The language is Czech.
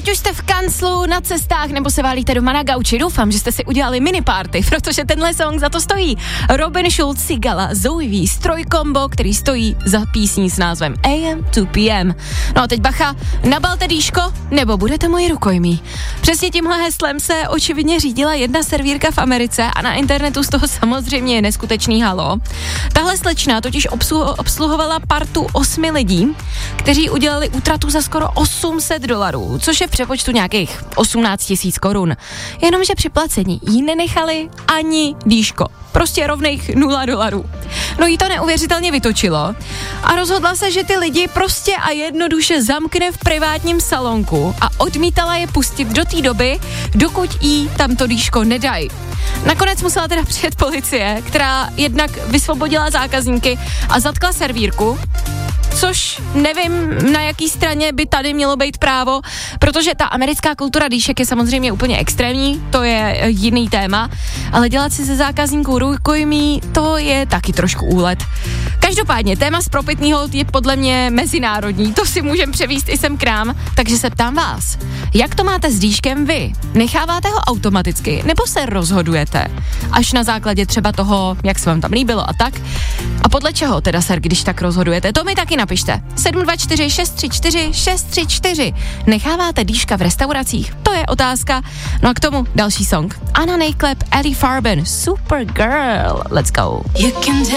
Ať už jste v kanclu, na cestách, nebo se válíte doma na gauči, doufám, že jste si udělali mini party, protože tenhle song za to stojí. Robin Schulz, Sigala, Zoe V, Stroj Combo, který stojí za písní s názvem AM to PM. No a teď bacha, nabalte dýško, nebo budete moji rukojmí. Přesně tímhle heslem se očividně řídila jedna servírka v Americe a na internetu z toho samozřejmě je neskutečný halo. Tahle slečna totiž obsluhovala partu 8 lidí, kteří udělali útratu za skoro $800, což je v přepočtu nějakých 18 000 korun. Jenomže při placení jí nenechali ani dýško. Prostě rovných $0. No jí to neuvěřitelně vytočilo a rozhodla se, že ty lidi prostě a jednoduše zamkne v privátním salonku a odmítala je pustit do té doby, dokud jí tam to dýško nedají. Nakonec musela teda přijet policie, která jednak vysvobodila zákazníky a zatkla servírku, což nevím, na jaký straně by tady mělo být právo, protože ta americká kultura dýšek je samozřejmě úplně extrémní, to je jiný téma, ale dělat si ze zákazníků rukojmí, to je taky trošku úlet. Každopádně, téma z propitného je podle mě mezinárodní, to si můžem převíst i sem k nám, takže se ptám vás, jak to máte s dýškem vy? Necháváte ho automaticky, nebo se rozhodujete? Až na základě třeba toho, jak se vám tam líbilo a tak? A podle čeho teda, ser, když tak rozhodujete? To mi taky napište. 724 634 634. Necháváte dýška v restauracích? To je otázka. No a k tomu další song. Anna Nejklep, Ellie Farben, Supergirl. Let's go.